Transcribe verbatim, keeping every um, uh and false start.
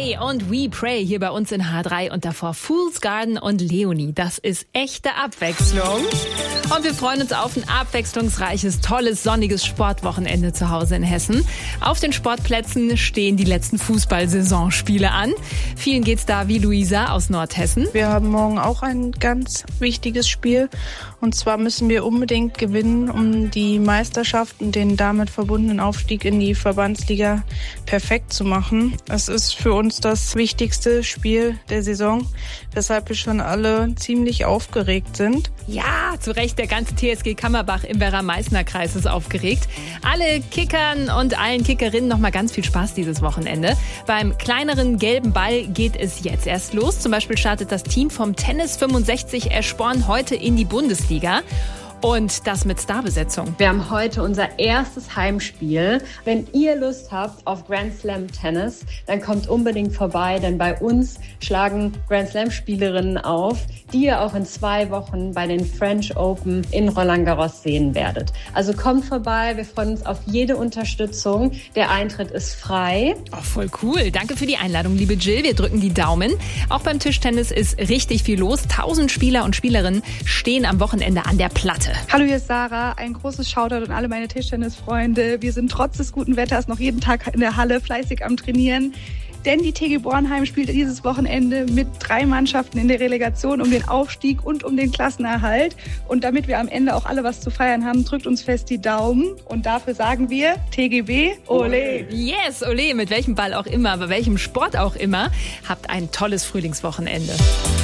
May und We Pray hier bei uns in H drei und davor Fool's Garden und Leonie. Das ist echte Abwechslung. Und wir freuen uns auf ein abwechslungsreiches, tolles, sonniges Sportwochenende zu Hause in Hessen. Auf den Sportplätzen stehen die letzten Fußball-Saisonspiele an. Vielen geht's da wie Luisa aus Nordhessen. Wir haben morgen auch ein ganz wichtiges Spiel. Und zwar müssen wir unbedingt gewinnen, um die Meisterschaft und den damit verbundenen Aufstieg in die Verbandsliga perfekt zu machen. Es ist für uns das wichtigste Spiel der Saison, weshalb wir schon alle ziemlich aufgeregt sind. Ja, zu Recht, der ganze T S G Kammerbach im Werra-Meißner-Kreis ist aufgeregt. Alle Kickern und allen Kickerinnen noch mal ganz viel Spaß dieses Wochenende. Beim kleineren gelben Ball geht es jetzt erst los. Zum Beispiel startet das Team vom Tennis fünfundsechzig Eschborn heute in die Bundesliga. Und das mit Starbesetzung. Wir haben heute unser erstes Heimspiel. Wenn ihr Lust habt auf Grand Slam Tennis, dann kommt unbedingt vorbei, denn bei uns schlagen Grand Slam Spielerinnen auf, die ihr auch in zwei Wochen bei den French Open in Roland Garros sehen werdet. Also kommt vorbei, wir freuen uns auf jede Unterstützung. Der Eintritt ist frei. Oh, voll cool. Danke für die Einladung, liebe Jill. Wir drücken die Daumen. Auch beim Tischtennis ist richtig viel los. Tausend Spieler und Spielerinnen stehen am Wochenende an der Platte. Hallo, hier ist Sarah. Ein großes Shoutout an alle meine Tischtennisfreunde. Wir sind trotz des guten Wetters noch jeden Tag in der Halle fleißig am Trainieren. Denn die T G Bornheim spielt dieses Wochenende mit drei Mannschaften in der Relegation um den Aufstieg und um den Klassenerhalt. Und damit wir am Ende auch alle was zu feiern haben, drückt uns fest die Daumen. Und dafür sagen wir T G B, ole! Yes, ole, mit welchem Ball auch immer, bei welchem Sport auch immer. Habt ein tolles Frühlingswochenende.